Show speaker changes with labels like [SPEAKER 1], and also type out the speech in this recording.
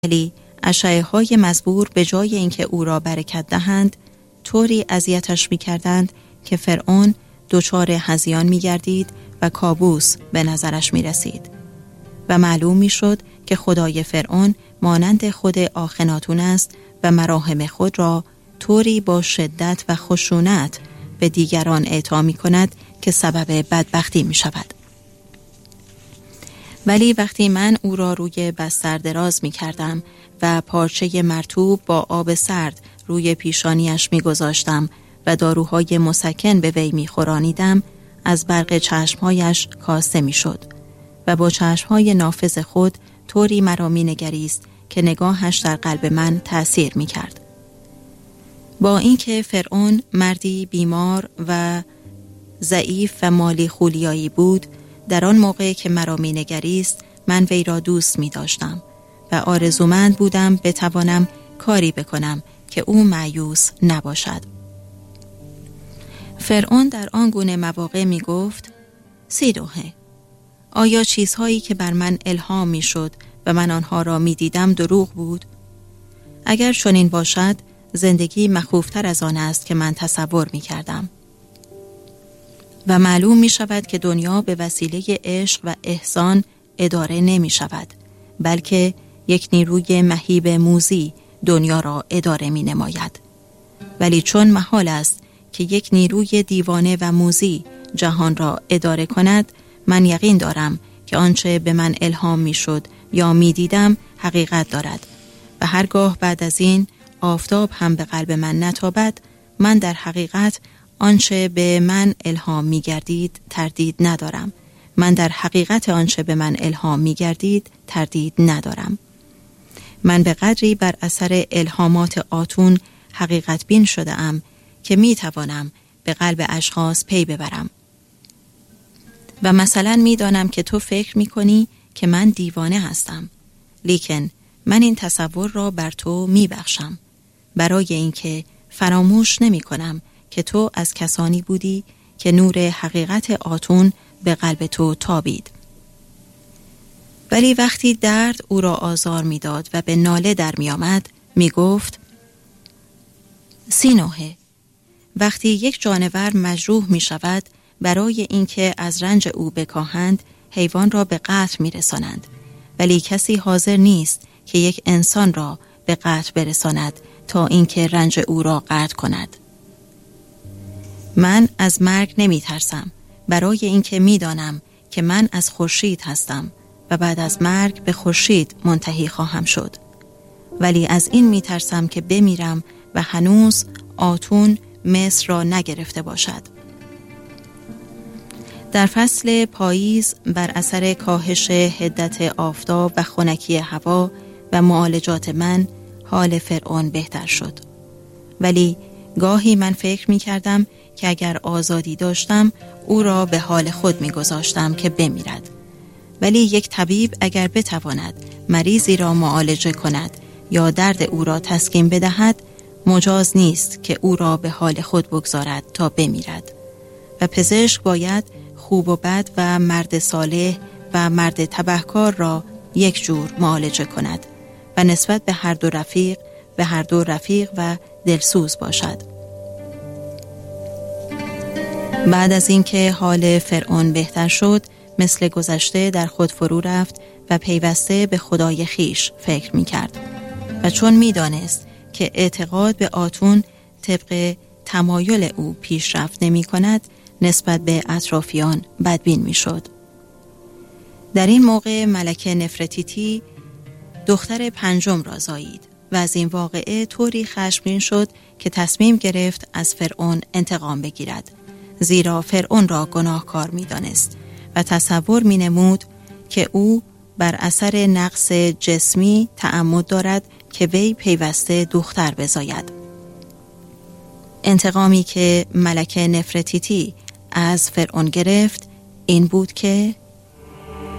[SPEAKER 1] ولی اشعه‌های مزبور به جای اینکه او را برکت دهند طوری اذیتش می‌کردند که فرعون دچار هذیان می‌گردید و کابوس به نظرش می‌رسید و معلوم می‌شد که خدای فرعون مانند خود آخناتون است و مراهم خود را طوری با شدت و خشونت به دیگران اعطا می‌کند که سبب بدبختی می‌شود. ولی وقتی من او را روی بستر دراز می‌کردم و پارچه مرطوب با آب سرد روی پیشانیش می‌گذاشتم و داروهای مسکن به وی می‌خورانیدم، از برق چشمهایش کاسته می‌شد و با چشمهای نافذ خود طوری مرا می‌نگریست که نگاهش در قلب من تأثیر می‌کرد. با اینکه فرعون مردی بیمار و ضعیف و مالی خولیایی بود، در آن موقع که مرا می‌نگریست من وی را دوست می‌داشتم و آرزومند بودم بتوانم کاری بکنم که او مایوس نباشد. فرعون در آن گونه مواقع می‌گفت: سیدوهه، آیا چیزهایی که بر من الهام می‌شد و من آنها را می‌دیدم دروغ بود؟ اگر چنین باشد زندگی مخوفتر از آن است که من تصور می‌کردم. و معلوم می‌شود که دنیا به وسیله عشق و احسان اداره نمی‌شود، بلکه یک نیروی مهیب موذی دنیا را اداره می‌نماید. ولی چون محال است که یک نیروی دیوانه و موذی جهان را اداره کند، من یقین دارم که آنچه به من الهام می‌شد یا می‌دیدم حقیقت دارد و هرگاه بعد از این آفتاب هم به قلب من نتابد، من در حقیقت آنچه به من الهام می‌گردید تردید ندارم. من در حقیقت آنچه به من الهام می‌گردید تردید ندارم. من به قدری بر اثر الهامات آتون حقیقت بین شده ام که می‌توانم به قلب اشخاص پی ببرم. و مثلا می‌دانم که تو فکر می‌کنی که من دیوانه هستم، لیکن من این تصور را بر تو می‌بخشم، برای اینکه فراموش نمی‌کنم که تو از کسانی بودی که نور حقیقت آتون به قلب تو تابید. ولی وقتی درد او را آزار می‌داد و به ناله در می‌آمد، می‌گفت: سینوهه، وقتی یک جانور مجروح می‌شود، برای اینکه از رنج او بکاهند حیوان را به قتل می‌رسانند، ولی کسی حاضر نیست که یک انسان را به قتل برساند تا اینکه رنج او را قطع کند. من از مرگ نمی ترسم، برای اینکه می دانم که من از خورشید هستم و بعد از مرگ به خورشید منتهی خواهم شد. ولی از این می ترسم که بمیرم و هنوز آتون مصر را نگرفته باشد. در فصل پاییز بر اثر کاهش حدت آفتاب و خنکی هوا و معالجات من حال فرعون بهتر شد. ولی گاهی من فکر می کردم که اگر آزادی داشتم او را به حال خود می گذاشتم که بمیرد. ولی یک طبیب اگر بتواند مریضی را معالجه کند یا درد او را تسکین بدهد، مجاز نیست که او را به حال خود بگذارد تا بمیرد. و پزشک باید خوب و بد و مرد صالح و مرد تبهکار را یک جور معالجه کند و نسبت به هر دو رفیق و دلسوز باشد. بعد از اینکه حال فرعون بهتر شد، مثل گذشته در خود فرو رفت و پیوسته به خدای خیش فکر می کرد و چون می دانست که اعتقاد به آتون طبق تمایل او پیشرفت نمی کند، نسبت به اطرافیان بدبین می شد. در این موقع ملکه نفرتیتی دختر پنجم را زایید و از این واقعه طوری خشمگین شد که تصمیم گرفت از فرعون انتقام بگیرد، زیرا فرعون را گناهکار می دانست و تصور می نمود که او بر اثر نقص جسمی تعمد دارد که وی پیوسته دختر بزاید. انتقامی که ملکه نفرتیتی از فرعون گرفت این بود که